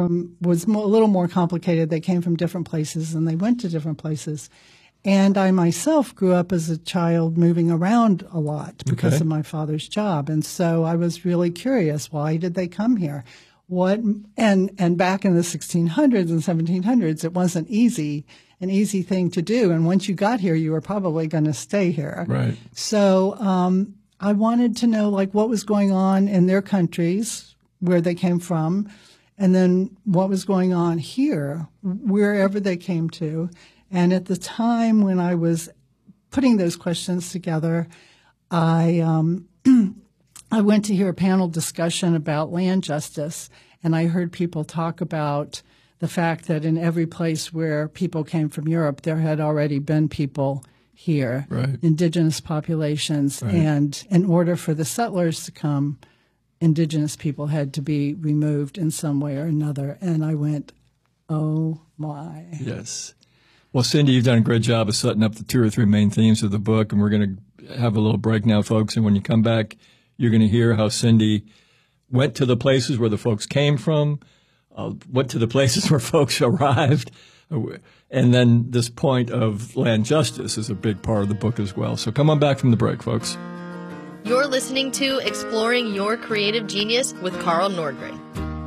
was a little more complicated. They came from different places and they went to different places. And I myself grew up as a child moving around a lot because of my father's job. And so I was really curious, why did they come here? And back in the 1600s and 1700s, it wasn't an easy thing to do. And once you got here, you were probably going to stay here. Right. So I wanted to know, like, what was going on in their countries, where they came from, and then what was going on here, wherever they came to. And at the time when I was putting those questions together, I went to hear a panel discussion about land justice, and I heard people talk about the fact that in every place where people came from Europe, there had already been people here, right. Indigenous populations. Right. And in order for the settlers to come, Indigenous people had to be removed in some way or another. And I went, oh, my. Yes. Well, Cindy, you've done a great job of setting up the 2 or 3 main themes of the book, and we're going to have a little break now, folks. And when you come back, you're going to hear how Cindy went to the places where the folks came from, went to the places where folks arrived, and then this point of land justice is a big part of the book as well. So come on back from the break, folks. You're listening to Exploring Your Creative Genius with Carl Nordgren.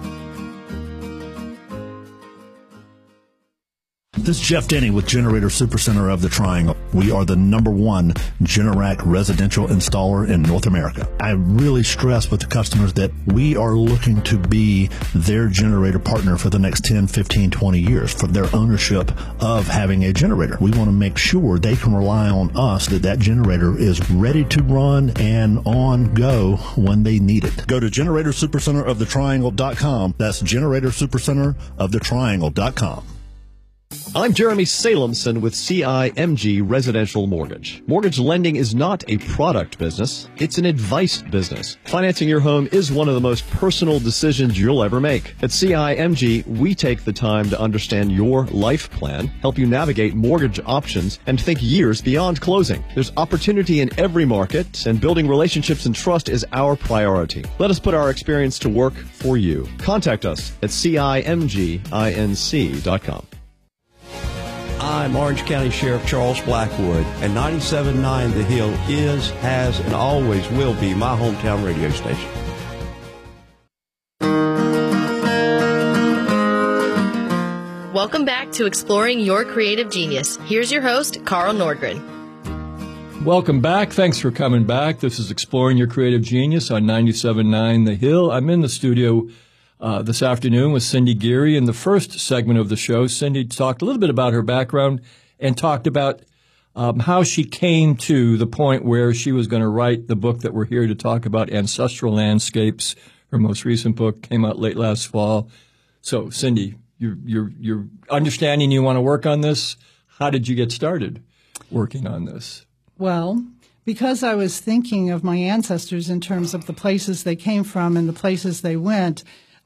This is Jeff Denny with Generator Supercenter of the Triangle. We are the #1 Generac residential installer in North America. I really stress with the customers that we are looking to be their generator partner for the next 10, 15, 20 years for their ownership of having a generator. We want to make sure they can rely on us that generator is ready to run and on go when they need it. Go to GeneratorSupercenterOfTheTriangle.com. That's GeneratorSupercenterOfTheTriangle.com. I'm Jeremy Salemson with CIMG Residential Mortgage. Mortgage lending is not a product business, it's an advice business. Financing your home is one of the most personal decisions you'll ever make. At CIMG, we take the time to understand your life plan, help you navigate mortgage options, and think years beyond closing. There's opportunity in every market, and building relationships and trust is our priority. Let us put our experience to work for you. Contact us at CIMGINC.com. I'm Orange County Sheriff Charles Blackwood, and 97.9 The Hill is, has, and always will be my hometown radio station. Welcome back to Exploring Your Creative Genius. Here's your host, Carl Nordgren. Welcome back. Thanks for coming back. This is Exploring Your Creative Genius on 97.9 The Hill. I'm in the studio this afternoon with Cindy Geary. In the first segment of the show, Cindy talked a little bit about her background and talked about how she came to the point where she was going to write the book that we're here to talk about, Ancestral Landscapes. Her most recent book came out late last fall. So, Cindy, you're understanding you want to work on this. How did you get started working on this? Well, because I was thinking of my ancestors in terms of the places they came from and the places they went,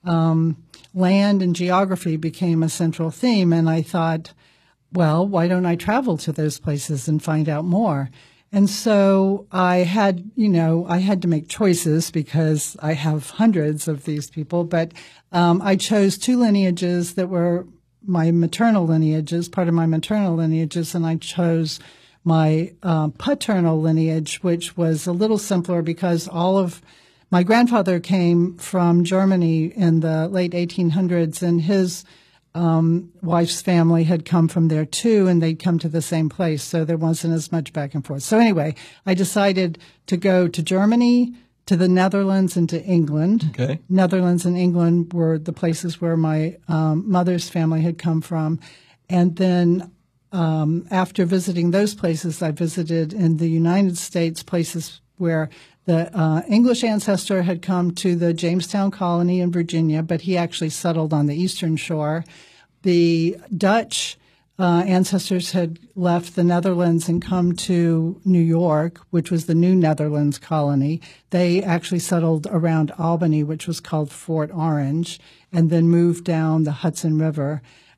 land and geography became a central theme, and I thought, well, why don't I travel to those places and find out more? And so I had to make choices because I have hundreds of these people, but I chose 2 lineages that were my maternal lineages, part of my maternal lineages, and I chose my paternal lineage, which was a little simpler because my grandfather came from Germany in the late 1800s, and his wife's family had come from there too, and they'd come to the same place, so there wasn't as much back and forth. So anyway, I decided to go to Germany, to the Netherlands, and to England. Okay. Netherlands and England were the places where my mother's family had come from. And then after visiting those places, I visited in the United States places where the English ancestor had come to the Jamestown colony in Virginia, but he actually settled on the eastern shore. The Dutch ancestors had left the Netherlands and come to New York, which was the New Netherlands colony. They actually settled around Albany, which was called Fort Orange, and then moved down the Hudson River.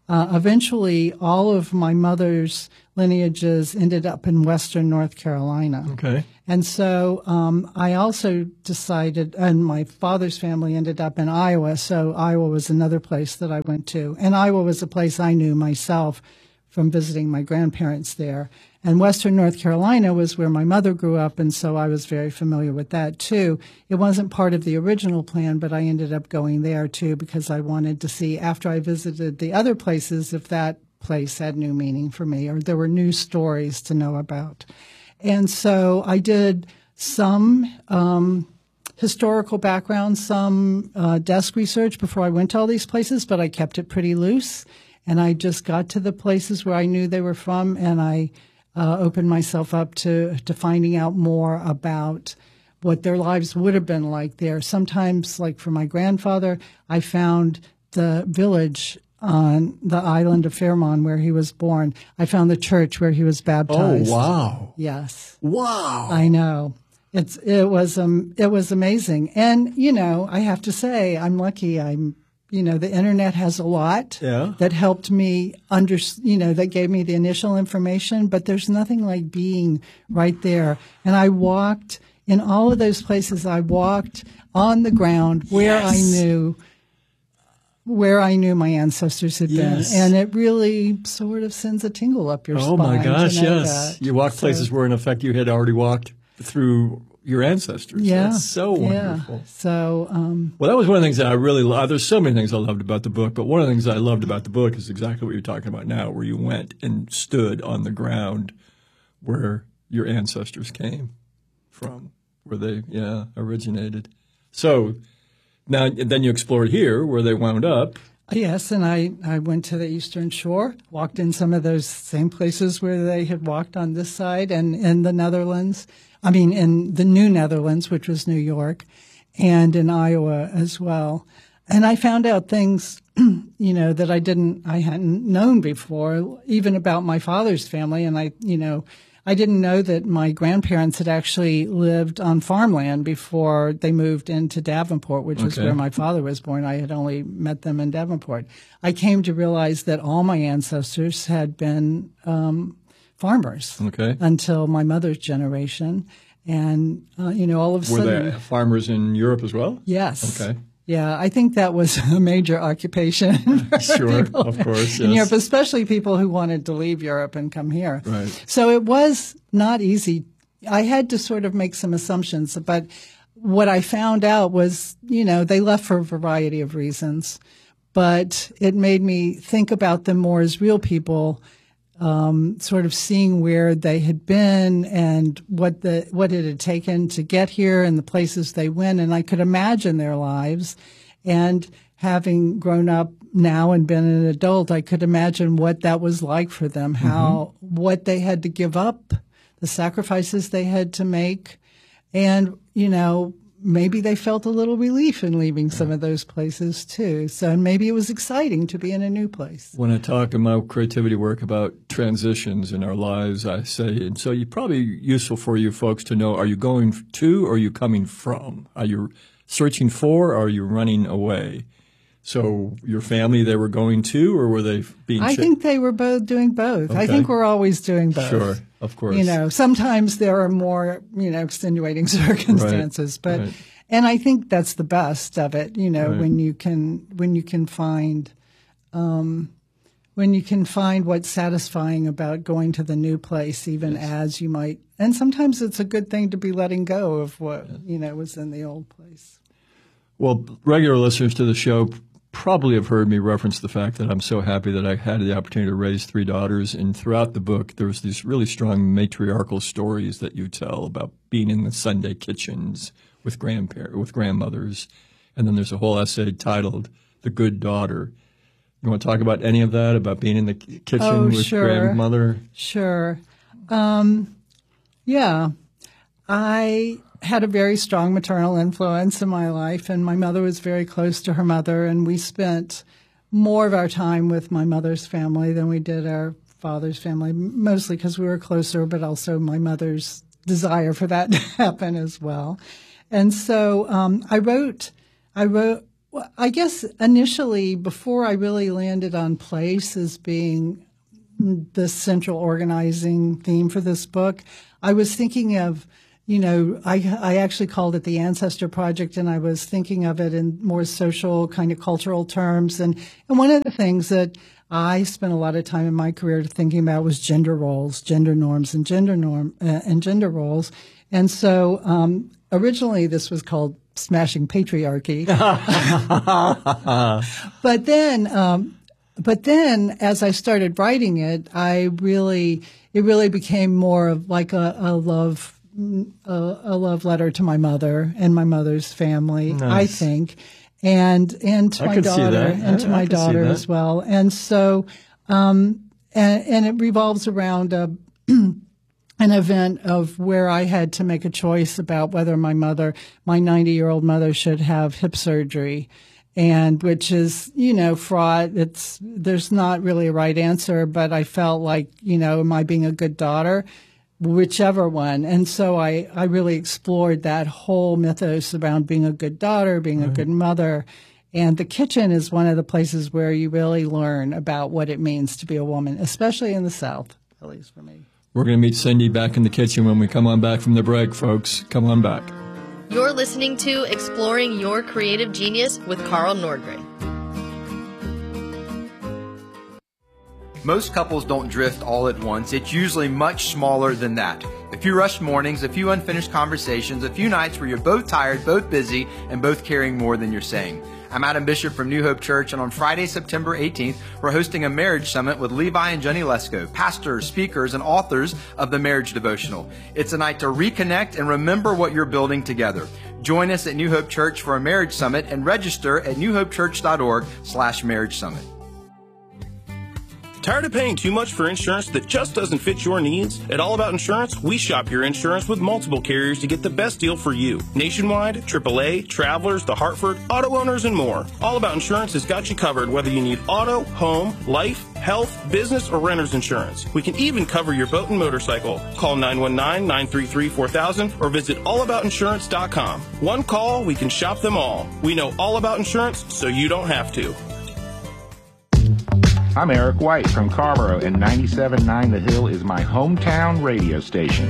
Eventually, all of my mother's lineages ended up in western North Carolina. Okay. And so I also decided, and my father's family ended up in Iowa, so Iowa was another place that I went to. And Iowa was a place I knew myself from visiting my grandparents there. And western North Carolina was where my mother grew up, and so I was very familiar with that too. It wasn't part of the original plan, but I ended up going there too because I wanted to see, after I visited the other places, if that place had new meaning for me or there were new stories to know about. And so I did some historical background, some desk research before I went to all these places, but I kept it pretty loose. And I just got to the places where I knew they were from, and I opened myself up to finding out more about what their lives would have been like there. Sometimes, like for my grandfather, I found the village on the island of Fairmont where he was born. I found the church where he was baptized. Oh, wow. Yes. Wow. I know. It was amazing. And, you know, I have to say, I'm lucky. The internet has a lot that helped me that gave me the initial information, but there's nothing like being right there. And I walked in all of those places. I walked on the ground where I knew my ancestors had been. And it really sort of sends a tingle up your spine. Oh my gosh, yes. That. You walked places where in effect you had already walked through your ancestors. Yeah. That's so wonderful. Yeah. So, well, that was one of the things that I really loved. There's so many things I loved about the book, but one of the things I loved about the book is exactly what you're talking about now, where you went and stood on the ground where your ancestors came from, where they, originated. So now, then you explored here where they wound up. Yes, and I went to the Eastern Shore, walked in some of those same places where they had walked on this side, and in the Netherlands. I mean, in the New Netherlands, which was New York, and in Iowa as well. And I found out things, that I hadn't known before, even about my father's family. And I didn't know that my grandparents had actually lived on farmland before they moved into Davenport, which is where my father was born. I had only met them in Davenport. I came to realize that all my ancestors had been farmers until my mother's generation. And, all of a sudden. Were they farmers in Europe as well? Yes. Okay. Yeah, I think that was a major occupation. Sure, of course, in yes. Europe, especially people who wanted to leave Europe and come here. Right. So it was not easy. I had to sort of make some assumptions, but what I found out was, they left for a variety of reasons, but it made me think about them more as real people, sort of seeing where they had been and what it had taken to get here and the places they went. And I could imagine their lives. And having grown up now and been an adult, I could imagine what that was like for them, what they had to give up, the sacrifices they had to make. And, maybe they felt a little relief in leaving some of those places too. So maybe it was exciting to be in a new place. When I talk in my creativity work about transitions in our lives, I say, and so it's probably useful for you folks to know, are you going to or are you coming from? Are you searching for or are you running away? So your family, they were going to, or were they being I think they were both doing both. Okay. I think we're always doing both. Sure, of course. Sometimes there are more, extenuating circumstances, but, and I think that's the best of it, when you can find what's satisfying about going to the new place, even as you might, and sometimes it's a good thing to be letting go of what, was in the old place. Well, regular listeners to the show probably have heard me reference the fact that I'm so happy that I had the opportunity to raise 3 daughters. And throughout the book, there's these really strong matriarchal stories that you tell about being in the Sunday kitchens with grandmothers. And then there's a whole essay titled The Good Daughter. You want to talk about any of that, about being in the kitchen with grandmother? Sure. Yeah. I had a very strong maternal influence in my life, and my mother was very close to her mother, and we spent more of our time with my mother's family than we did our father's family, mostly because we were closer, but also my mother's desire for that to happen as well. And so I wrote Well, I guess initially, before I really landed on place as being the central organizing theme for this book, I was thinking of, I actually called it the Ancestor Project, and I was thinking of it in more social kind of cultural terms. And one of the things that I spent a lot of time in my career thinking about was gender roles, gender norms, and gender roles. And so originally this was called Smashing Patriarchy. But then as I started writing it, it really became more of like a love letter to my mother and my mother's family, nice. I think, and to my daughter and to my daughter as well. And so, and it revolves around an event of where I had to make a choice about whether my 90-year-old mother should have hip surgery, and which is, fraught. There's not really a right answer, but I felt like, am I being a good daughter? Whichever one. And so I really explored that whole mythos around being a good daughter, being a good mother. And the kitchen is one of the places where you really learn about what it means to be a woman, especially in the South, at least for me. We're going to meet Cindy back in the kitchen when we come on back from the break, folks. Come on back. You're listening to Exploring Your Creative Genius with Carl Nordgren. Most couples don't drift all at once. It's usually much smaller than that. A few rushed mornings, a few unfinished conversations, a few nights where you're both tired, both busy, and both carrying more than you're saying. I'm Adam Bishop from New Hope Church, and on Friday, September 18th, we're hosting a marriage summit with Levi and Jenny Lesko, pastors, speakers, and authors of the Marriage Devotional. It's a night to reconnect and remember what you're building together. Join us at New Hope Church for a marriage summit and register at newhopechurch.org/marriage summit. Tired of paying too much for insurance that just doesn't fit your needs? At All About Insurance, we shop your insurance with multiple carriers to get the best deal for you. Nationwide, AAA, Travelers, The Hartford, auto owners, and more. All About Insurance has got you covered whether you need auto, home, life, health, business, or renter's insurance. We can even cover your boat and motorcycle. Call 919-933-4000 or visit allaboutinsurance.com. One call, we can shop them all. We know all about insurance, so you don't have to. I'm Eric White from Carrboro, and 97.9 The Hill is my hometown radio station.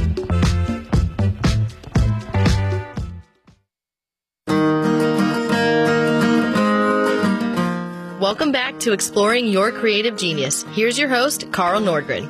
Welcome back to Exploring Your Creative Genius. Here's your host, Carl Nordgren.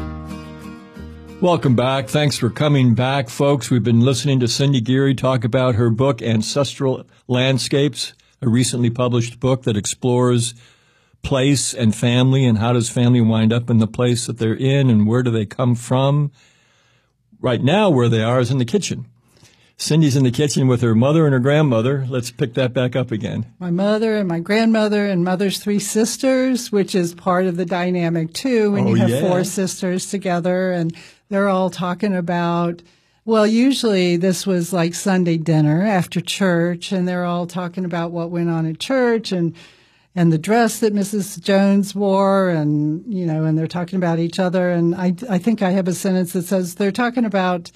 Welcome back. Thanks for coming back, folks. We've been listening to Cindy Geary talk about her book, Ancestral Landscapes, a recently published book that explores place and family, and how does family wind up in the place that they're in, and where do they come from. Right now, where they are is in the kitchen. Cindy's in the kitchen with her mother and her grandmother. Let's pick that back up again. My mother and my grandmother and mother's three sisters, which is part of the dynamic, too, when you have four sisters together, and they're all talking about, well, usually this was like Sunday dinner after church, and they're all talking about what went on at church, and the dress that Mrs. Jones wore, and, and they're talking about each other. And I think I have a sentence that says when they're talking about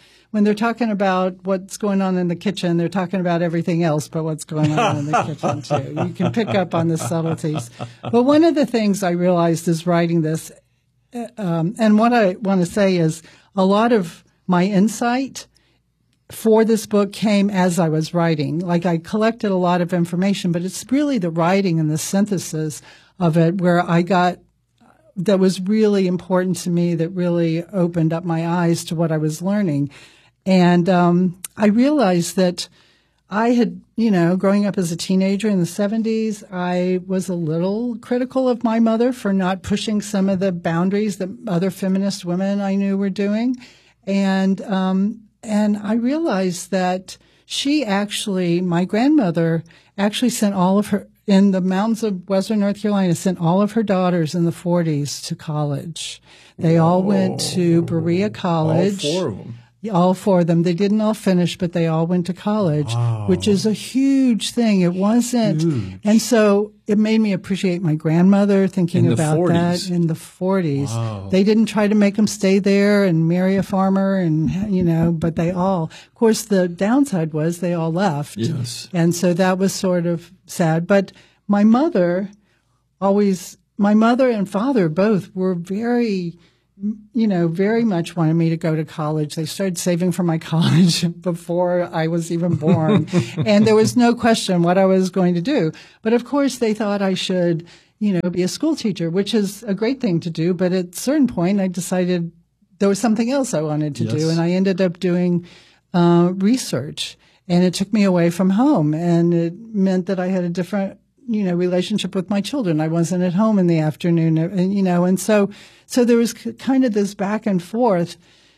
what's going on in the kitchen, they're talking about everything else but what's going on in the kitchen, too. You can pick up on the subtleties. But one of the things I realized is writing this, and what I want to say is a lot of my insight for this book came as I was writing. Like, I collected a lot of information, but it's really the writing and the synthesis of it where that was really important to me, that really opened up my eyes to what I was learning. And I realized that I had, growing up as a teenager in the 70s, I was a little critical of my mother for not pushing some of the boundaries that other feminist women I knew were doing. And I realized that my grandmother actually sent all of her, in the mountains of Western North Carolina, sent all of her daughters in the 40s to college. They all went to Berea College. All four of them. All four of them. They didn't all finish, but they all went to college, which is a huge thing. It wasn't. Huge. And so it made me appreciate my grandmother thinking about 40s. that in the 40s. Wow. They didn't try to make them stay there and marry a farmer and, but they all, of course, the downside was they all left. Yes. And so that was sort of sad. But my mother and father both were very much wanted me to go to college. They started saving for my college before I was even born. And there was no question what I was going to do. But of course, they thought I should, be a school teacher, which is a great thing to do. But at a certain point, I decided there was something else I wanted to do. And I ended up doing research. And it took me away from home. And it meant that I had a different relationship with my children. I wasn't at home in the afternoon, and so there was kind of this back and forth.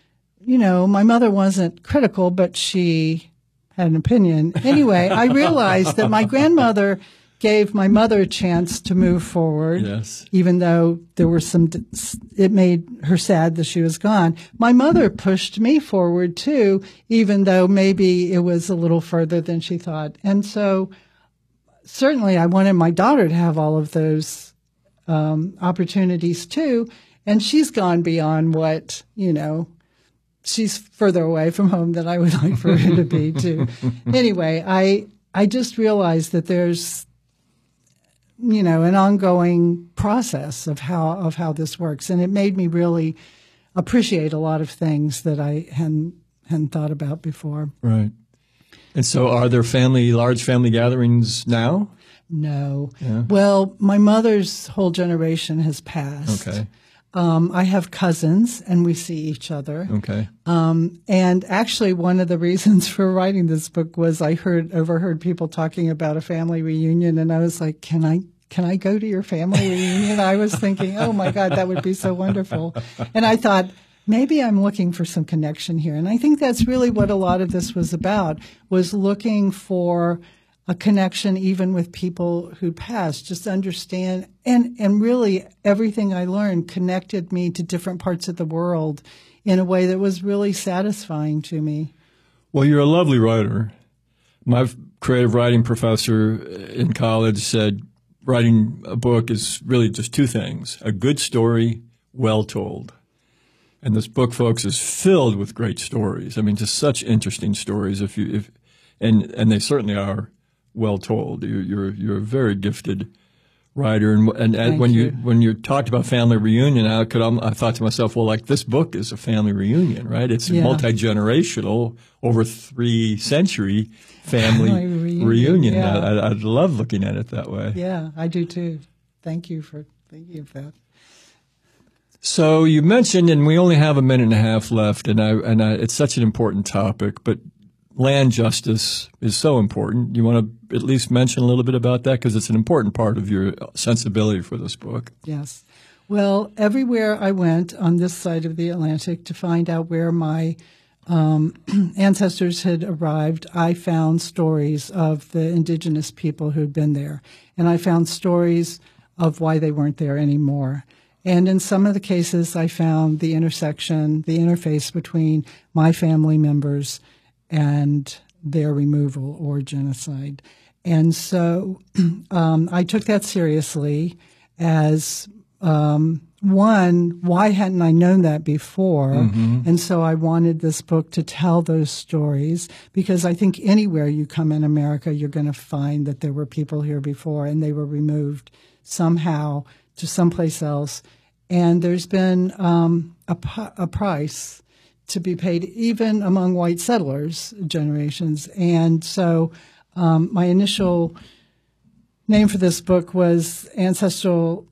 My mother wasn't critical, but she had an opinion. Anyway, I realized that my grandmother gave my mother a chance to move forward. Yes. Even though there were it made her sad that she was gone. My mother pushed me forward too, even though maybe it was a little further than she thought. And so certainly I wanted my daughter to have all of those opportunities too. And she's gone beyond what, she's further away from home than I would like for her to be too. Anyway, I just realized that there's, an ongoing process of how this works. And it made me really appreciate a lot of things that I hadn't thought about before. Right. And so are there large family gatherings now? No. Yeah. Well, my mother's whole generation has passed. Okay. I have cousins, and we see each other. Okay. And actually, one of the reasons for writing this book was I overheard people talking about a family reunion, and I was like, can I go to your family reunion? I was thinking, oh my God, that would be so wonderful. And I thought, maybe I'm looking for some connection here. And I think that's really what a lot of this was about, was looking for a connection even with people who passed, just understand. And really everything I learned connected me to different parts of the world in a way that was really satisfying to me. Well, you're a lovely writer. My creative writing professor in college said writing a book is really just two things: a good story, well told. And this book, folks, is filled with great stories. I mean, just such interesting stories. And they certainly are well told. You're a very gifted writer. And when you talked about family reunion, I thought to myself, well, like this book is a family reunion, right? It's multi-generational, over 3-century family reunion. Yeah. I love looking at it that way. Yeah, I do too. Thank you for thinking of that. So you mentioned, and we only have a minute and a half left, and it's such an important topic, but land justice is so important. You want to at least mention a little bit about that, because it's an important part of your sensibility for this book. Yes. Well, everywhere I went on this side of the Atlantic to find out where my ancestors had arrived, I found stories of the indigenous people who'd been there, and I found stories of why they weren't there anymore. And in some of the cases, I found the interface between my family members and their removal or genocide. And so I took that seriously as, one, why hadn't I known that before? Mm-hmm. And so I wanted this book to tell those stories, because I think anywhere you come in America, you're going to find that there were people here before and they were removed somehow to someplace else. And there's been a price to be paid even among white settlers generations. And so my initial name for this book was Ancestor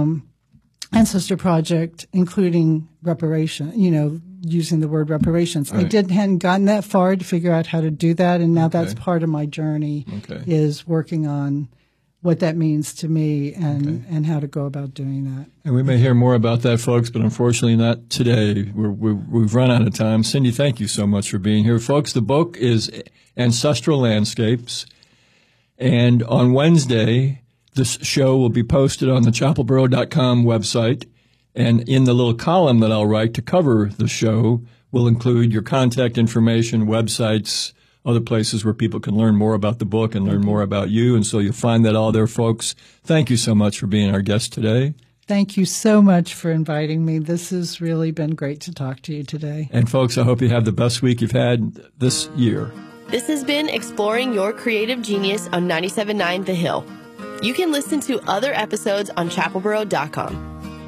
Project, including reparation, using the word reparations. Right. I hadn't gotten that far to figure out how to do that, and now that's part of my journey, is working on what that means to me and how to go about doing that. And we may hear more about that, folks, but unfortunately not today. We've run out of time. Cindy, thank you so much for being here. Folks, the book is Ancestral Landscapes, and on Wednesday, this show will be posted on the chapelboro.com website, and in the little column that I'll write to cover the show We'll include your contact information, websites, other places where people can learn more about the book and learn more about you. And so you'll find that all there, folks. Thank you so much for being our guest today. Thank you so much for inviting me. This has really been great to talk to you today. And folks, I hope you have the best week you've had this year. This has been Exploring Your Creative Genius on 97.9 The Hill. You can listen to other episodes on chapelboro.com.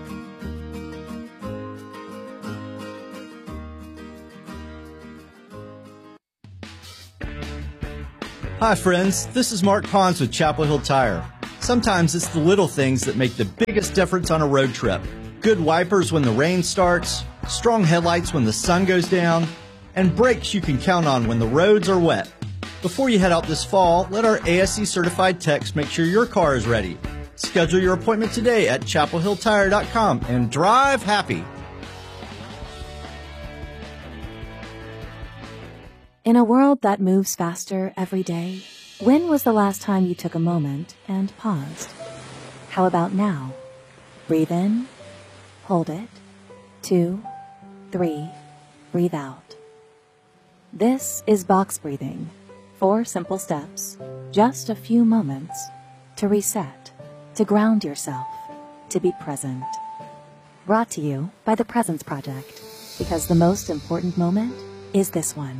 Hi friends, this is Mark Pons with Chapel Hill Tire. Sometimes it's the little things that make the biggest difference on a road trip. Good wipers when the rain starts, strong headlights when the sun goes down, and brakes you can count on when the roads are wet. Before you head out this fall, let our ASE certified techs make sure your car is ready. Schedule your appointment today at chapelhilltire.com and drive happy. In a world that moves faster every day, when was the last time you took a moment and paused? How about now? Breathe in, hold it, 2, 3, breathe out. This is box breathing. 4 simple steps, just a few moments to reset, to ground yourself, to be present. Brought to you by the Presence Project, because the most important moment is this one.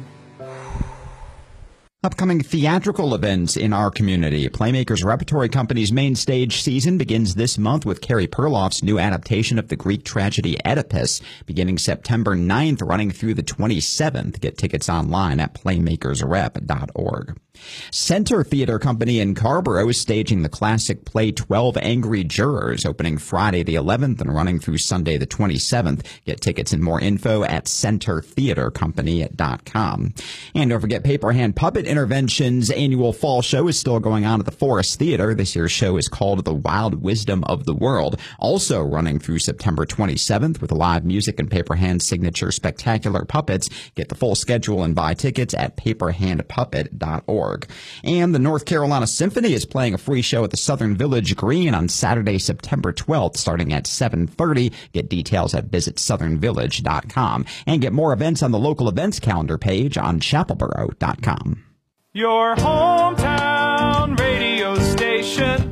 Upcoming theatrical events in our community. Playmakers Repertory Company's main stage season begins this month with Carrie Perloff's new adaptation of the Greek tragedy Oedipus, beginning September 9th, running through the 27th. Get tickets online at playmakersrep.org. Center Theater Company in Carrboro is staging the classic play 12 Angry Jurors, opening Friday the 11th and running through Sunday the 27th. Get tickets and more info at centertheatercompany.com. And don't forget, Paper Hand Puppet Intervention's annual fall show is still going on at the Forest Theater. This year's show is called The Wild Wisdom of the World, also running through September 27th with live music and Paper Hand's signature spectacular puppets. Get the full schedule and buy tickets at paperhandpuppet.org. And the North Carolina Symphony is playing a free show at the Southern Village Green on Saturday, September 12th, starting at 7:30. Get details at visitsouthernvillage.com. And get more events on the local events calendar page on chapelboro.com. Your hometown radio station,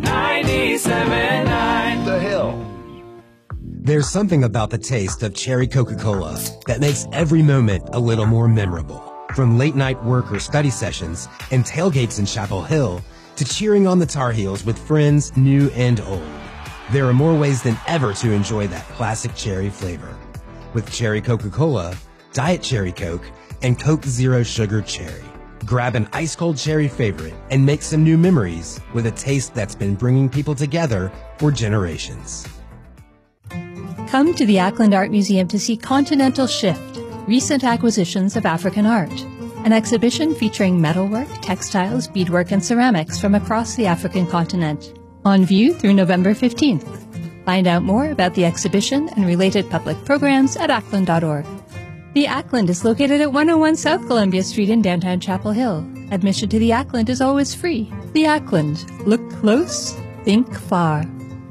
97.9 The Hill. There's something about the taste of cherry Coca-Cola that makes every moment a little more memorable. From late-night work or study sessions and tailgates in Chapel Hill to cheering on the Tar Heels with friends new and old, there are more ways than ever to enjoy that classic cherry flavor. With Cherry Coca-Cola, Diet Cherry Coke, and Coke Zero Sugar Cherry. Grab an ice-cold cherry favorite and make some new memories with a taste that's been bringing people together for generations. Come to the Ackland Art Museum to see Continental Shift, Recent Acquisitions of African Art, an exhibition featuring metalwork, textiles, beadwork, and ceramics from across the African continent. On view through November 15th. Find out more about the exhibition and related public programs at ackland.org. The Ackland is located at 101 South Columbia Street in downtown Chapel Hill. Admission to the Ackland is always free. The Ackland. Look close, think far.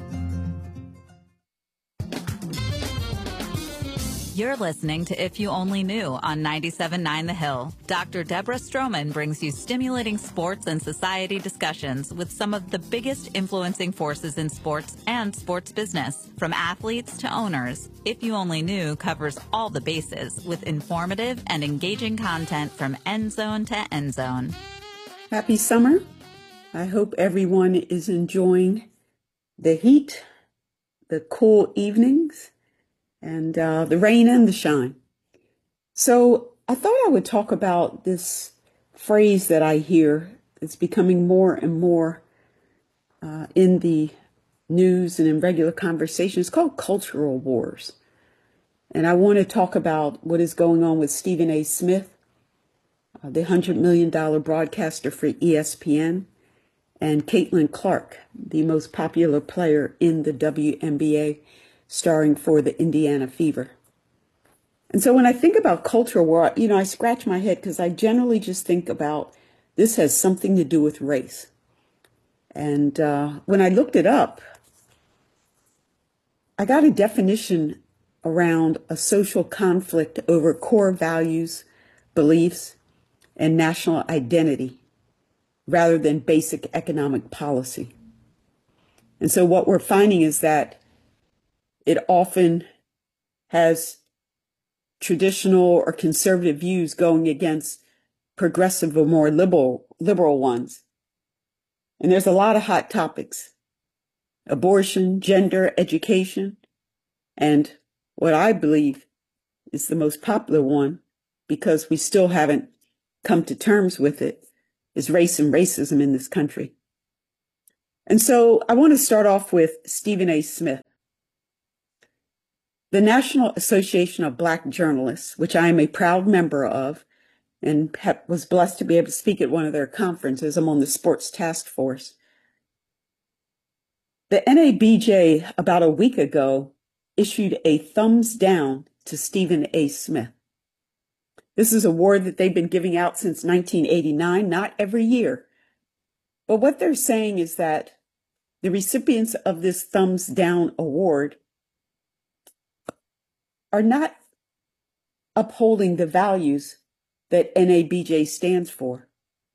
You're listening to If You Only Knew on 97.9 The Hill. Dr. Deborah Stroman brings you stimulating sports and society discussions with some of the biggest influencing forces in sports and sports business. From athletes to owners, If You Only Knew covers all the bases with informative and engaging content from end zone to end zone. Happy summer. I hope everyone is enjoying the heat, the cool evenings, and the rain and the shine. So I thought I would talk about this phrase that I hear. It's becoming more and more in the news and in regular conversation. It's called cultural wars. And I want to talk about what is going on with Stephen A. Smith, the $100 million broadcaster for ESPN, and Caitlin Clark, the most popular player in the WNBA, starring for the Indiana Fever. And so when I think about cultural war, I scratch my head because I generally just think about this has something to do with race. And when I looked it up, I got a definition around a social conflict over core values, beliefs, and national identity, rather than basic economic policy. And so what we're finding is that it often has traditional or conservative views going against progressive or more liberal ones. And there's a lot of hot topics: abortion, gender, education, and what I believe is the most popular one, because we still haven't come to terms with it, is race and racism in this country. And so I want to start off with Stephen A. Smith. The National Association of Black Journalists, which I am a proud member of and was blessed to be able to speak at one of their conferences. I'm on the sports task force. The NABJ, about a week ago, issued a thumbs down to Stephen A. Smith. This is an award that they've been giving out since 1989, not every year. But what they're saying is that the recipients of this thumbs down award are not upholding the values that NABJ stands for.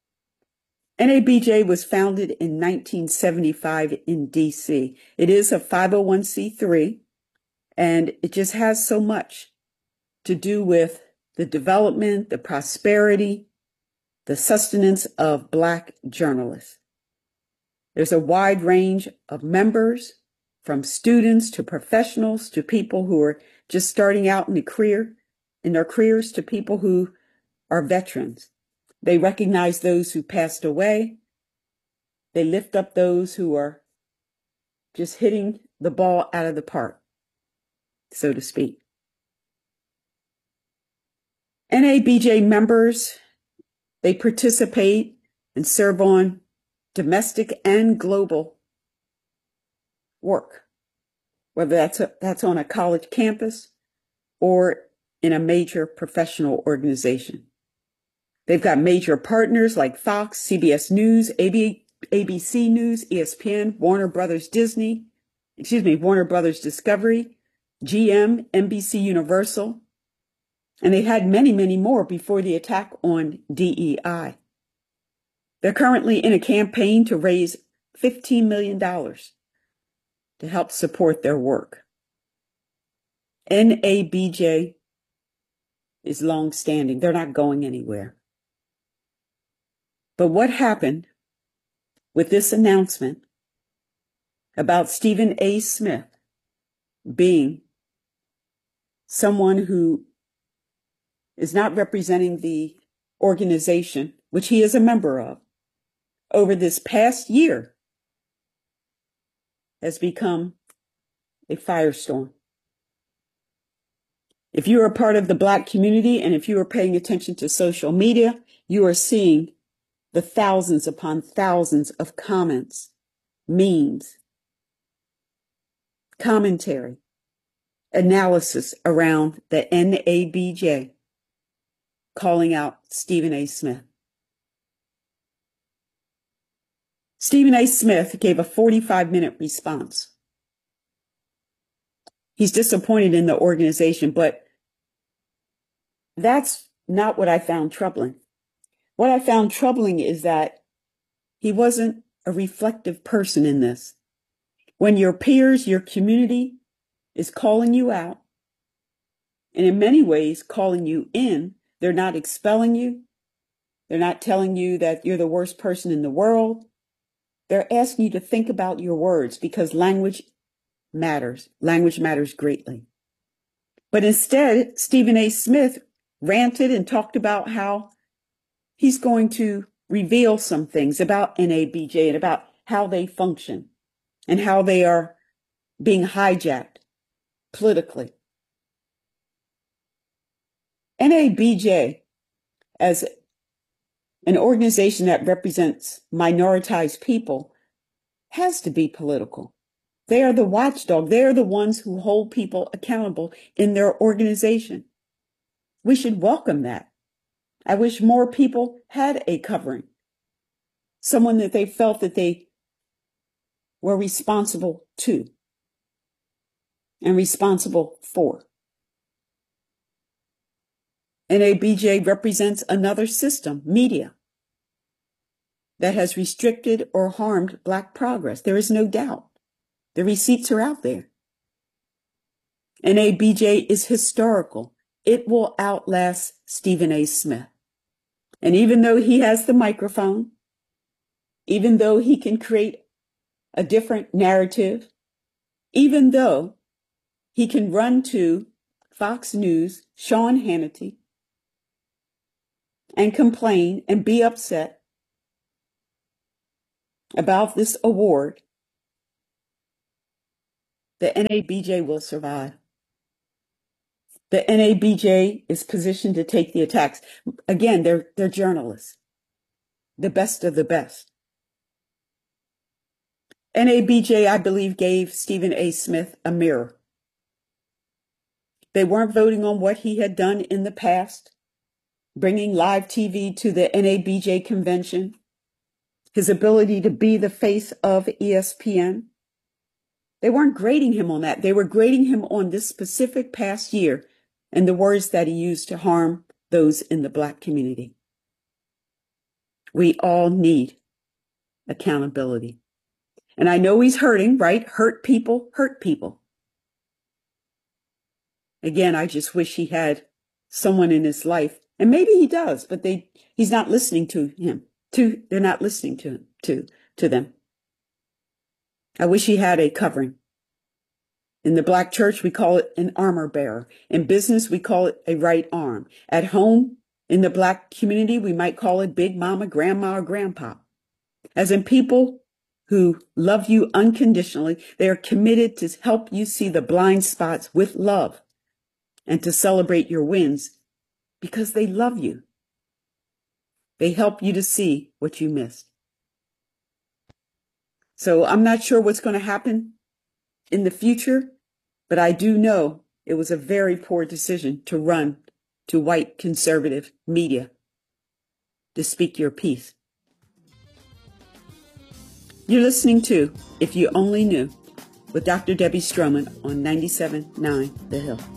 NABJ was founded in 1975 in DC. It is a 501c3, and it just has so much to do with the development, the prosperity, the sustenance of Black journalists. There's a wide range of members, from students to professionals to people who are just starting out in their careers, to people who are veterans. They recognize those who passed away. They lift up those who are just hitting the ball out of the park, so to speak. NABJ members, they participate and serve on domestic and global work, whether that's on a college campus or in a major professional organization. They've got major partners like Fox, CBS News, ABC News, ESPN, Warner Brothers Discovery, GM, NBC Universal, and they had many, many more before the attack on DEI. They're currently in a campaign to raise $15 million to help support their work. NABJ is long-standing. They're not going anywhere. But what happened with this announcement about Stephen A. Smith being someone who is not representing the organization, which he is a member of, over this past year has become a firestorm. If you are a part of the Black community and if you are paying attention to social media, you are seeing the thousands upon thousands of comments, memes, commentary, analysis around the NABJ calling out Stephen A. Smith. Stephen A. Smith gave a 45-minute response. He's disappointed in the organization, but that's not what I found troubling. What I found troubling is that he wasn't a reflective person in this. When your peers, your community is calling you out, and in many ways calling you in, they're not expelling you. They're not telling you that you're the worst person in the world. They're asking you to think about your words, because language matters. Language matters greatly. But instead, Stephen A. Smith ranted and talked about how he's going to reveal some things about NABJ and about how they function and how they are being hijacked politically. NABJ, as an organization that represents minoritized people, has to be political. They are the watchdog. They are the ones who hold people accountable in their organization. We should welcome that. I wish more people had a covering, someone that they felt that they were responsible to and responsible for. NABJ represents another system, media, that has restricted or harmed Black progress. There is no doubt. The receipts are out there. NABJ is historical. It will outlast Stephen A. Smith. And even though he has the microphone, even though he can create a different narrative, even though he can run to Fox News, Sean Hannity, and complain and be upset about this award, the NABJ will survive. The NABJ is positioned to take the attacks. Again, they're journalists, the best of the best. NABJ, I believe, gave Stephen A. Smith a mirror. They weren't voting on what he had done in the past, bringing live TV to the NABJ convention, his ability to be the face of ESPN. They weren't grading him on that. They were grading him on this specific past year and the words that he used to harm those in the Black community. We all need accountability. And I know he's hurting, right? Hurt people hurt people. Again, I just wish he had someone in his life, and maybe he does, but he's not listening to him. They're not listening to them. I wish he had a covering. In the Black church, we call it an armor bearer. In business, we call it a right arm. At home, in the Black community, we might call it big mama, grandma, or grandpa. As in people who love you unconditionally, they are committed to help you see the blind spots with love and to celebrate your wins because they love you. They help you to see what you missed. So I'm not sure what's going to happen in the future, but I do know it was a very poor decision to run to white conservative media to speak your piece. You're listening to If You Only Knew with Dr. Debbie Stroman on 97.9 The Hill.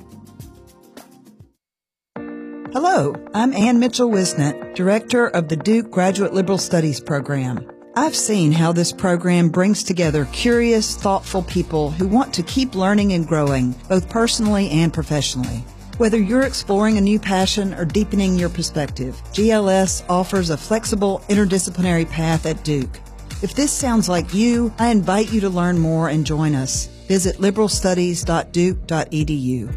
Hello, I'm Ann Mitchell-Wisnett, Director of the Duke Graduate Liberal Studies Program. I've seen how this program brings together curious, thoughtful people who want to keep learning and growing, both personally and professionally. Whether you're exploring a new passion or deepening your perspective, GLS offers a flexible, interdisciplinary path at Duke. If this sounds like you, I invite you to learn more and join us. Visit liberalstudies.duke.edu.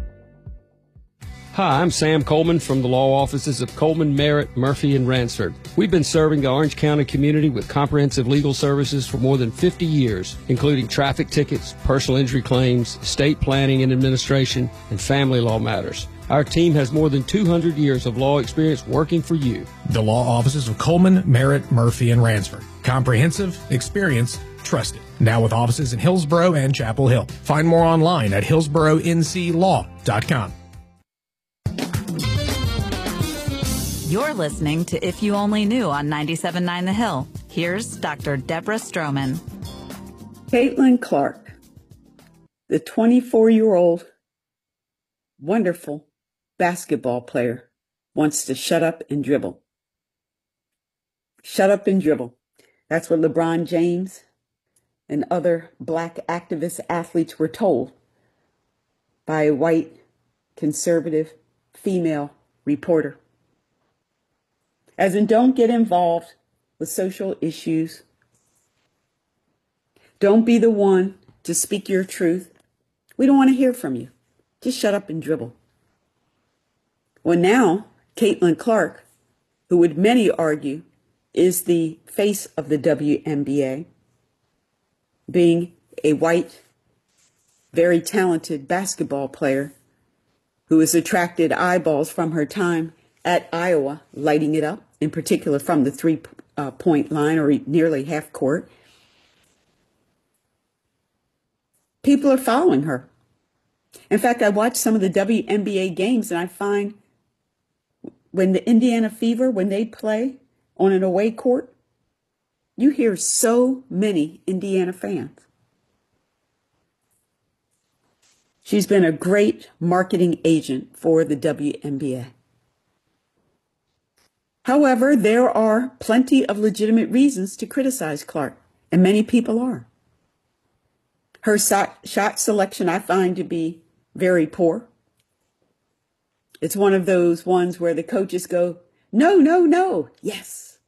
Hi, I'm Sam Coleman from the law offices of Coleman, Merritt, Murphy, and Ransford. We've been serving the Orange County community with comprehensive legal services for more than 50 years, including traffic tickets, personal injury claims, estate planning and administration, and family law matters. Our team has more than 200 years of law experience working for you. The law offices of Coleman, Merritt, Murphy, and Ransford. Comprehensive, experienced, trusted. Now with offices in Hillsborough and Chapel Hill. Find more online at hillsboroughnclaw.com. You're listening to If You Only Knew on 97.9 The Hill. Here's Dr. Deborah Stroman. Caitlin Clark, the 24-year-old wonderful basketball player, wants to shut up and dribble. Shut up and dribble. That's what LeBron James and other Black activist athletes were told by a white conservative female reporter. As in, don't get involved with social issues. Don't be the one to speak your truth. We don't want to hear from you. Just shut up and dribble. Well, now, Caitlin Clark, who would many argue is the face of the WNBA, being a white, very talented basketball player who has attracted eyeballs from her time at Iowa, lighting it up, in particular from the three-point line or nearly half court. People are following her. In fact, I watched some of the WNBA games and I find when the Indiana Fever, when they play on an away court, you hear so many Indiana fans. She's been a great marketing agent for the WNBA. However, there are plenty of legitimate reasons to criticize Clark, and many people are. Her shot selection I find to be very poor. It's one of those ones where the coaches go, no, no, no, yes.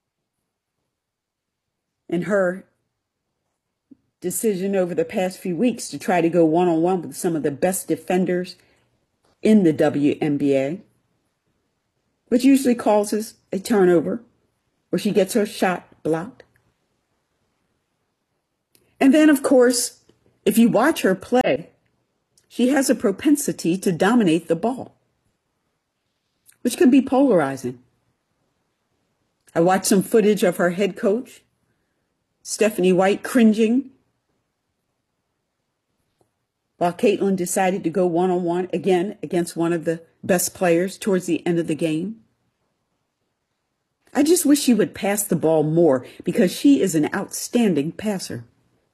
And her decision over the past few weeks to try to go one-on-one with some of the best defenders in the WNBA, which usually causes a turnover where she gets her shot blocked. And then, of course, if you watch her play, she has a propensity to dominate the ball, which can be polarizing. I watched some footage of her head coach, Stephanie White, cringing while Caitlin decided to go one-on-one again against one of the best players towards the end of the game. I just wish she would pass the ball more because she is an outstanding passer.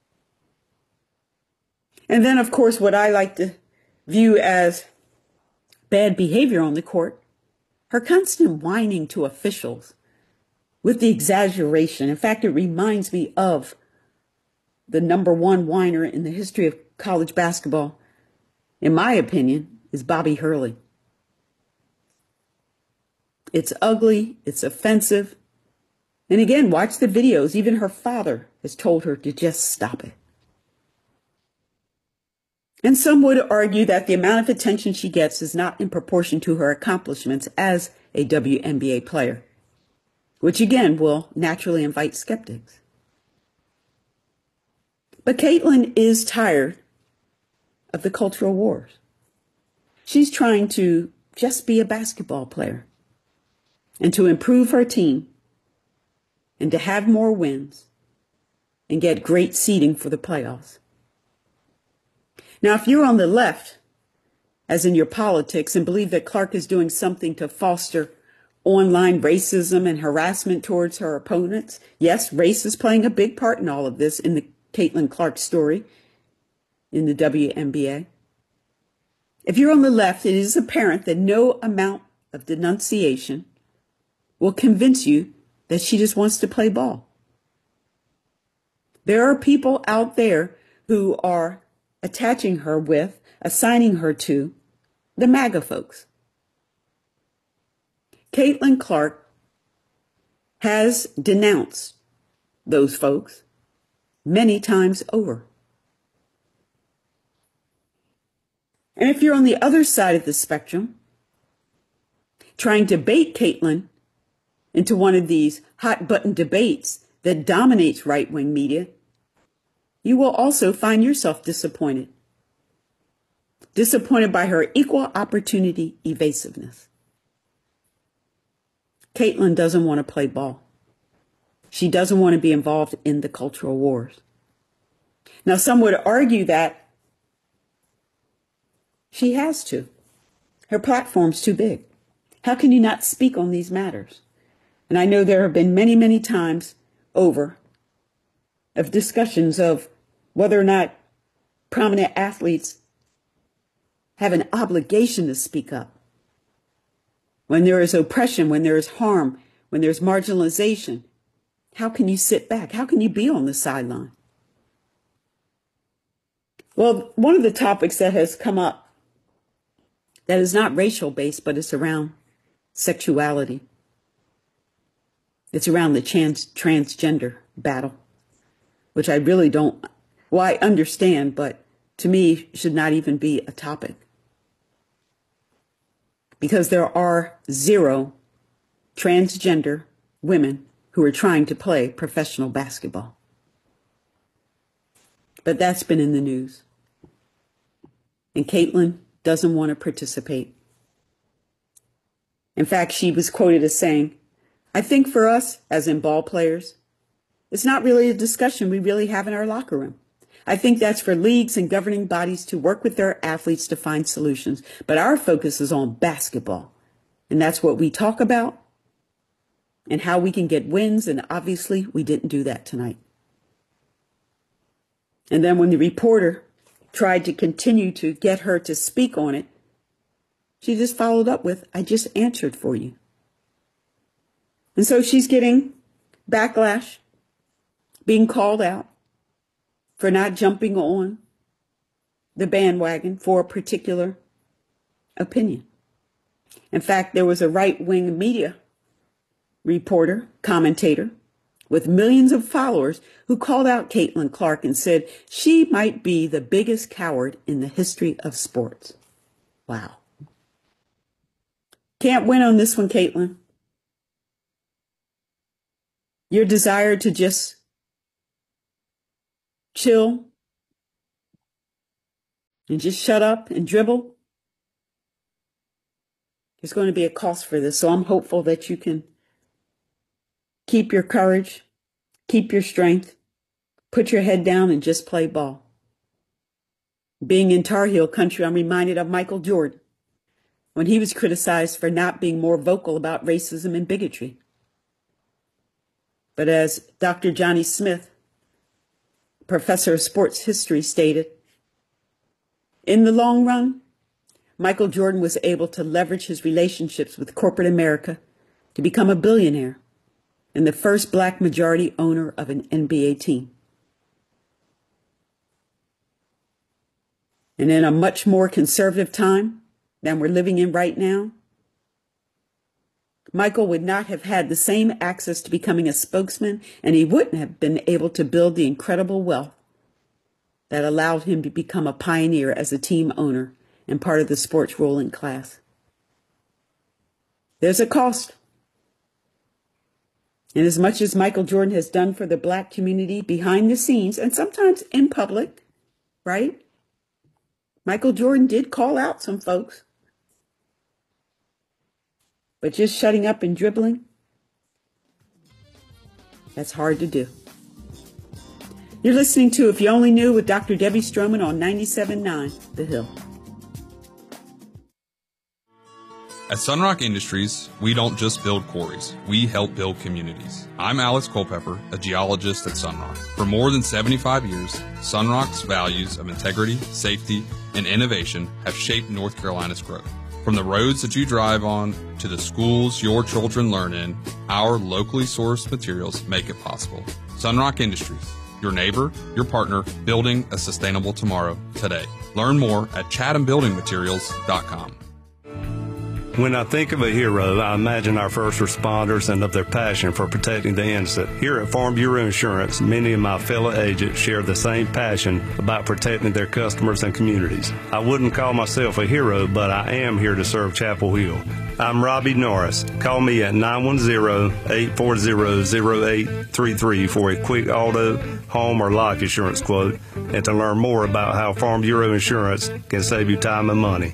And then, of course, what I like to view as bad behavior on the court, her constant whining to officials with the exaggeration. In fact, it reminds me of the number one whiner in the history of college basketball, in my opinion, is Bobby Hurley. It's ugly. It's offensive. And again, watch the videos. Even her father has told her to just stop it. And some would argue that the amount of attention she gets is not in proportion to her accomplishments as a WNBA player, which again will naturally invite skeptics. But Caitlin is tired of the cultural wars. She's trying to just be a basketball player and to improve her team and to have more wins and get great seeding for the playoffs. Now, if you're on the left, as in your politics, and believe that Clark is doing something to foster online racism and harassment towards her opponents, yes, race is playing a big part in all of this in the Caitlin Clark story in the WNBA. If you're on the left, it is apparent that no amount of denunciation will convince you that she just wants to play ball. There are people out there who are attaching her with, assigning her to, the MAGA folks. Caitlin Clark has denounced those folks many times over. And if you're on the other side of the spectrum, trying to bait Caitlin into one of these hot button debates that dominates right-wing media, you will also find yourself disappointed. Disappointed by her equal opportunity evasiveness. Caitlin doesn't want to play ball. She doesn't want to be involved in the cultural wars. Now, some would argue that she has to. Her platform's too big. How can you not speak on these matters? And I know there have been many, many times over of discussions of whether or not prominent athletes have an obligation to speak up. When there is oppression, when there is harm, when there's marginalization, how can you sit back? How can you be on the sideline? Well, one of the topics that has come up that is not racial based, but it's around sexuality. It's around the transgender battle, which I really don't, well, I understand, but to me should not even be a topic. Because there are 0 transgender women who are trying to play professional basketball. But that's been in the news. And Caitlin doesn't want to participate. In fact, she was quoted as saying, I think for us, as in ball players, it's not really a discussion we really have in our locker room. I think that's for leagues and governing bodies to work with their athletes to find solutions. But our focus is on basketball. And that's what we talk about and how we can get wins. And obviously, we didn't do that tonight. And then when the reporter tried to continue to get her to speak on it, she just followed up with, I just answered for you. And so she's getting backlash, being called out for not jumping on the bandwagon for a particular opinion. In fact, there was a right-wing media reporter, commentator, with millions of followers who called out Caitlin Clark and said she might be the biggest coward in the history of sports. Wow. Can't win on this one, Caitlin. Your desire to just chill and just shut up and dribble, there's going to be a cost for this. So I'm hopeful that you can keep your courage, keep your strength, put your head down and just play ball. Being in Tar Heel country, I'm reminded of Michael Jordan when he was criticized for not being more vocal about racism and bigotry. But as Dr. Johnny Smith, professor of sports history, stated, in the long run, Michael Jordan was able to leverage his relationships with corporate America to become a billionaire and the first black majority owner of an NBA team. And in a much more conservative time than we're living in right now, Michael would not have had the same access to becoming a spokesman, and he wouldn't have been able to build the incredible wealth that allowed him to become a pioneer as a team owner and part of the sports ruling class. There's a cost. And as much as Michael Jordan has done for the black community behind the scenes and sometimes in public, right? Michael Jordan did call out some folks. But just shutting up and dribbling, that's hard to do. You're listening to If You Only Knew with Dr. Debbie Stroman on 97.9 The Hill. At Sunrock Industries, we don't just build quarries, we help build communities. I'm Alex Culpepper, a geologist at Sunrock. For more than 75 years, Sunrock's values of integrity, safety, and innovation have shaped North Carolina's growth. From the roads that you drive on to the schools your children learn in, our locally sourced materials make it possible. Sunrock Industries, your neighbor, your partner, building a sustainable tomorrow today. Learn more at chathambuildingmaterials.com. When I think of a hero, I imagine our first responders and of their passion for protecting the innocent. Here at Farm Bureau Insurance, many of my fellow agents share the same passion about protecting their customers and communities. I wouldn't call myself a hero, but I am here to serve Chapel Hill. I'm Robbie Norris. Call me at 910-840-0833 for a quick auto, home, or life insurance quote, and to learn more about how Farm Bureau Insurance can save you time and money.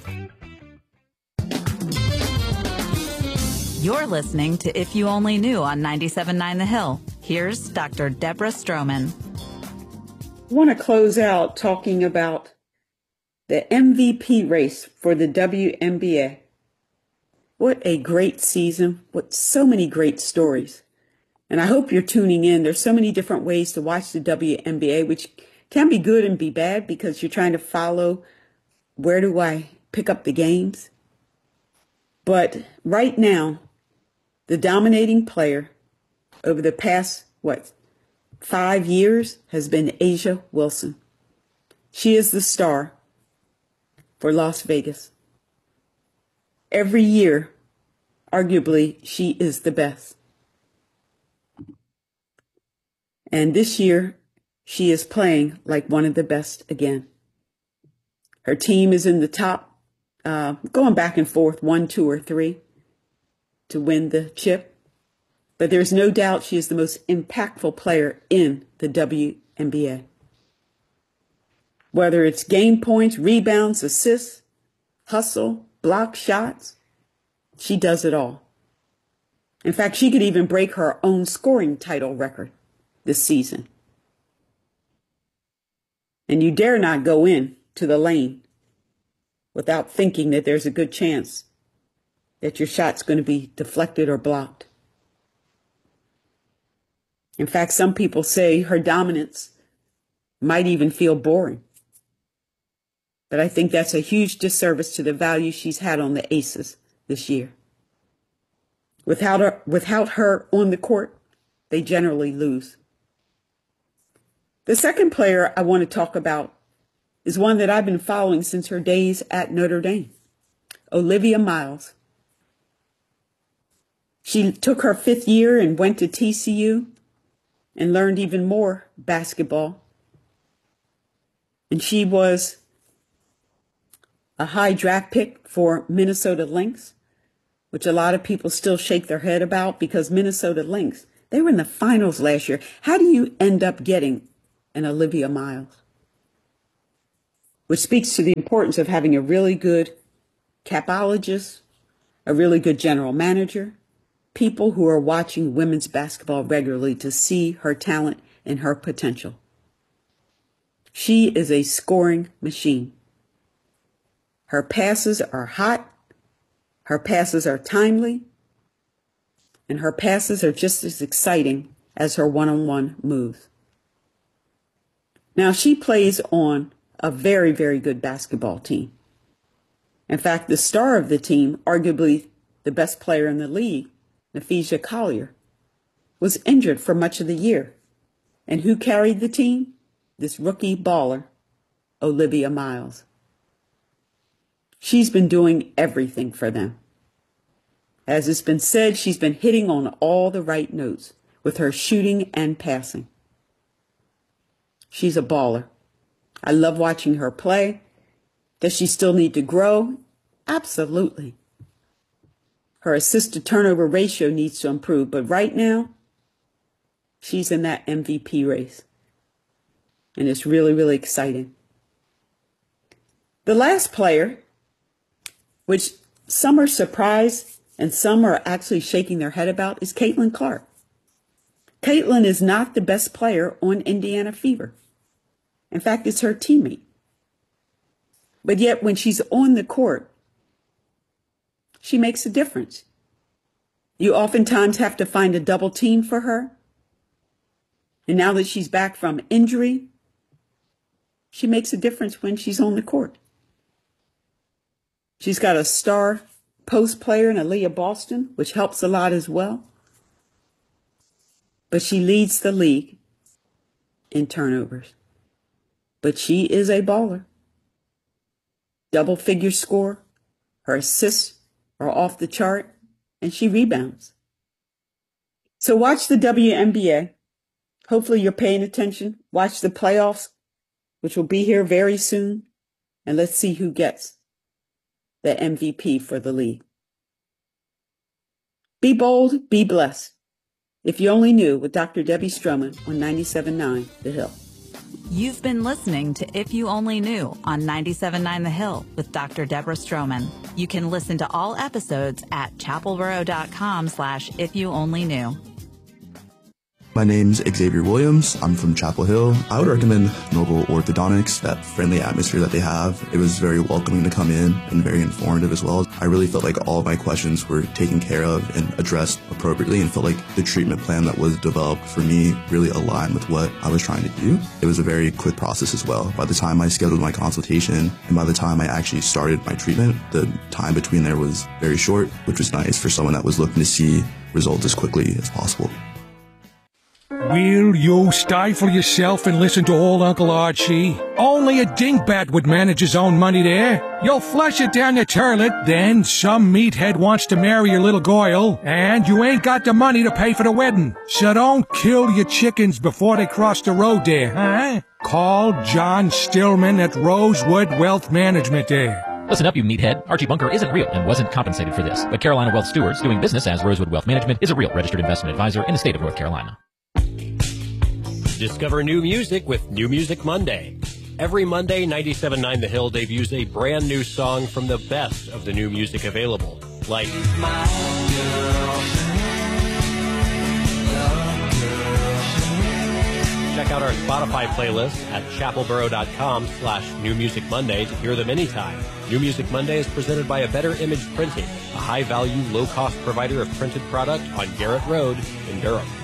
You're listening to If You Only Knew on 97.9 The Hill. Here's Dr. Deborah Stroman. I want to close out talking about the MVP race for the WNBA. What a great season. What so many great stories. And I hope you're tuning in. There's so many different ways to watch the WNBA, which can be good and be bad because you're trying to follow where do I pick up the games. But right now, the dominating player over the past, 5 years has been A'ja Wilson. She is the star for Las Vegas. Every year, arguably, she is the best. And this year, she is playing like one of the best again. Her team is in the top, going back and forth, 1, 2, or 3 to win the chip. But there's no doubt she is the most impactful player in the WNBA. Whether it's game points, rebounds, assists, hustle, block shots, she does it all. In fact, she could even break her own scoring title record this season. And you dare not go in to the lane without thinking that there's a good chance that your shot's going to be deflected or blocked. In fact, some people say her dominance might even feel boring. But I think that's a huge disservice to the value she's had on the Aces this year. Without her on the court, they generally lose. The second player I want to talk about is one that I've been following since her days at Notre Dame, Olivia Miles. She took her 5th year and went to TCU and learned even more basketball. And she was a high draft pick for Minnesota Lynx, which a lot of people still shake their head about because Minnesota Lynx, they were in the finals last year. How do you end up getting an Olivia Miles? Which speaks to the importance of having a really good capologist, a really good general manager, people who are watching women's basketball regularly to see her talent and her potential. She is a scoring machine. Her passes are hot, her passes are timely, and her passes are just as exciting as her one-on-one moves. Now, she plays on a very, very good basketball team. In fact, the star of the team, arguably the best player in the league, Napheesa Collier, was injured for much of the year. And who carried the team? This rookie baller, Olivia Miles. She's been doing everything for them. As it's been said, she's been hitting on all the right notes with her shooting and passing. She's a baller. I love watching her play. Does she still need to grow? Absolutely. Her assist to turnover ratio needs to improve, but right now, she's in that MVP race. And it's really, really exciting. The last player, which some are surprised and some are actually shaking their head about, is Caitlin Clark. Caitlin is not the best player on Indiana Fever. In fact, it's her teammate. But yet when she's on the court, she makes a difference. You oftentimes have to find a double team for her. And now that she's back from injury, she makes a difference when she's on the court. She's got a star post player in Aaliyah Boston, which helps a lot as well. But she leads the league in turnovers. But she is a baller. Double figure score. Her assists are off the chart, and she rebounds. So watch the WNBA. Hopefully you're paying attention. Watch the playoffs, which will be here very soon. And let's see who gets the MVP for the league. Be bold, be blessed. If you only knew, with Dr. Debbie Stroman on 97.9 The Hill. You've been listening to If You Only Knew on 97.9 The Hill with Dr. Deborah Stroman. You can listen to all episodes at chapelboro.com/ifyouonlyknew. My name's Xavier Williams. I'm from Chapel Hill. I would recommend Noble Orthodontics, that friendly atmosphere that they have. It was very welcoming to come in and very informative as well. I really felt like all of my questions were taken care of and addressed appropriately, and felt like the treatment plan that was developed for me really aligned with what I was trying to do. It was a very quick process as well. By the time I scheduled my consultation and by the time I actually started my treatment, the time between there was very short, which was nice for someone that was looking to see results as quickly as possible. Will you stifle yourself and listen to old Uncle Archie? Only a dingbat would manage his own money there. You'll flush it down your toilet, then some meathead wants to marry your little Goyle, and you ain't got the money to pay for the wedding. So don't kill your chickens before they cross the road there, huh? Call John Stillman at Rosewood Wealth Management there. Listen up, you meathead. Archie Bunker isn't real and wasn't compensated for this. But Carolina Wealth Stewards, doing business as Rosewood Wealth Management, is a real registered investment advisor in the state of North Carolina. Discover new music with New Music Monday. Every Monday, 97.9 The Hill debuts a brand new song from the best of the new music available, like Check out our Spotify playlist at chapelboro.com/New Music Monday to hear them anytime. New Music Monday is presented by A Better Image Printing, a high-value, low-cost provider of printed product on Garrett Road in Durham.